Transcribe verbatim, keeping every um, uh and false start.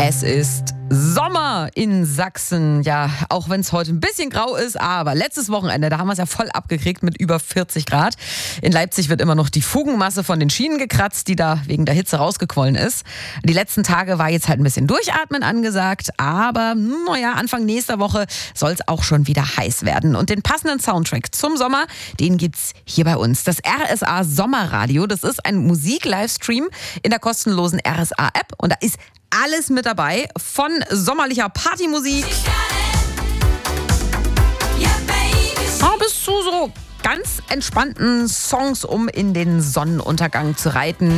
Es ist Sommer in Sachsen. Ja, auch wenn es heute ein bisschen grau ist, aber letztes Wochenende, da haben wir es ja voll abgekriegt mit über vierzig Grad. In Leipzig wird immer noch die Fugenmasse von den Schienen gekratzt, die da wegen der Hitze rausgequollen ist. Die letzten Tage war jetzt halt ein bisschen Durchatmen angesagt, aber naja, Anfang nächster Woche soll es auch schon wieder heiß werden. Und den passenden Soundtrack zum Sommer, den gibt's hier bei uns. Das R S A Sommerradio, das ist ein Musik-Livestream in der kostenlosen R S A-App und da ist alles mit dabei, von sommerlicher Partymusik bis zu so ganz entspannten Songs, um in den Sonnenuntergang zu reiten.